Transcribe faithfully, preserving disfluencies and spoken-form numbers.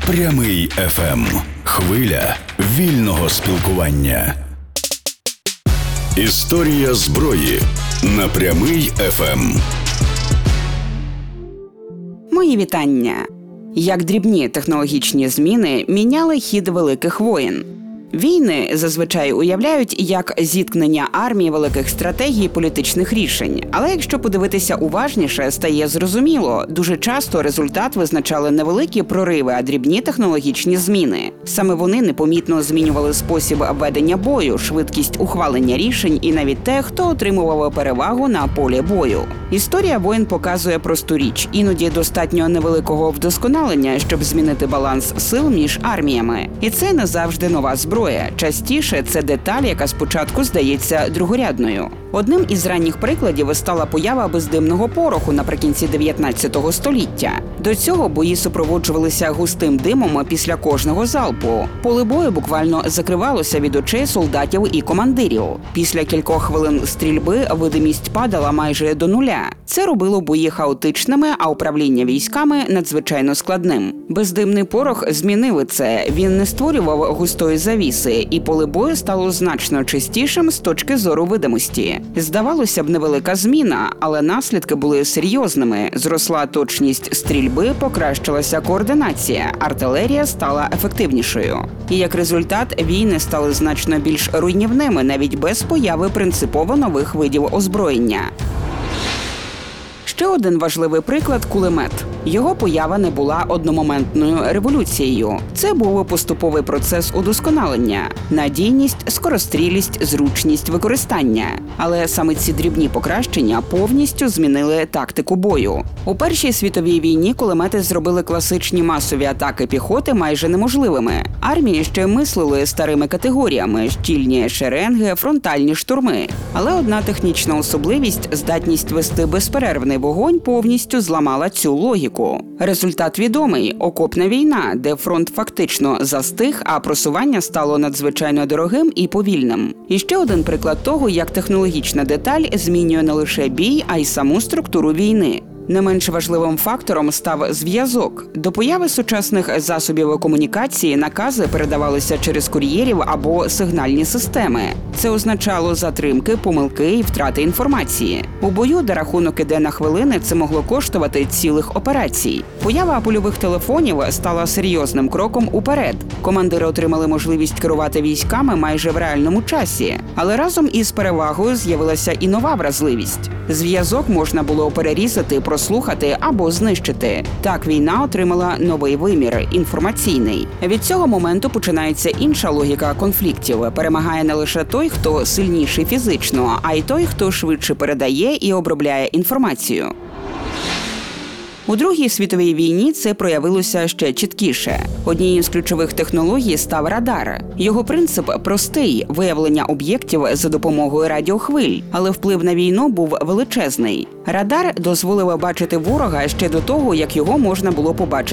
Прямий еф ем. Хвиля вільного спілкування. Історія зброї на Прямий еф ем. Мої вітання. Як дрібні технологічні зміни міняли хід великих воєн. Війни зазвичай уявляють як зіткнення армії великих стратегій і політичних рішень. Але якщо подивитися уважніше, стає зрозуміло, дуже часто результат визначали не великі прориви, а дрібні технологічні зміни. Саме вони непомітно змінювали спосіб ведення бою, швидкість ухвалення рішень і навіть те, хто отримував перевагу на полі бою. Історія воєн показує просту річ. Іноді достатньо невеликого вдосконалення, щоб змінити баланс сил між арміями. І це не завжди нова зброя. Частіше це деталь, яка спочатку здається другорядною. Одним із ранніх прикладів стала поява бездимного пороху наприкінці дев'ятнадцятого століття. До цього бої супроводжувалися густим димом після кожного залпу. Поле бою буквально закривалося від очей солдатів і командирів. Після кількох хвилин стрільби видимість падала майже до нуля. Це робило бої хаотичними, а управління військами надзвичайно складним. Бездимний порох змінив це. Він не створював густої завіси, і поле бою стало значно чистішим з точки зору видимості. Здавалося б, невелика зміна, але наслідки були серйозними. Зросла точність стрільби, покращилася координація, артилерія стала ефективнішою. І як результат, війни стали значно більш руйнівними, навіть без появи принципово нових видів озброєння. Ще один важливий приклад – кулемет. Його поява не була одномоментною революцією. Це був поступовий процес удосконалення – надійність, скорострілість, зручність використання. Але саме ці дрібні покращення повністю змінили тактику бою. У Першій світовій війні кулемети зробили класичні масові атаки піхоти майже неможливими. Армії ще мислили старими категоріями – щільні шеренги, фронтальні штурми. Але одна технічна особливість – здатність вести безперервний вогонь повністю зламала цю логіку. Результат відомий – окопна війна, де фронт фактично застиг, а просування стало надзвичайно дорогим і повільним. І ще один приклад того, як технологічна деталь змінює не лише бій, а й саму структуру війни. Не менш важливим фактором став зв'язок. До появи сучасних засобів комунікації накази передавалися через кур'єрів або сигнальні системи. Це означало затримки, помилки і втрати інформації. У бою, де рахунок іде на хвилини, це могло коштувати цілих операцій. Поява польових телефонів стала серйозним кроком уперед. Командири отримали можливість керувати військами майже в реальному часі. Але разом із перевагою з'явилася і нова вразливість. Зв'язок можна було перерізати, прослухати або знищити. Так війна отримала новий вимір – інформаційний. Від цього моменту починається інша логіка конфліктів. Перемагає не лише той, хто сильніший фізично, а й той, хто швидше передає і обробляє інформацію. У Другій світовій війні це проявилося ще чіткіше. Однією з ключових технологій став радар. Його принцип простий – виявлення об'єктів за допомогою радіохвиль, але вплив на війну був величезний. Радар дозволив бачити ворога ще до того, як його можна було побачити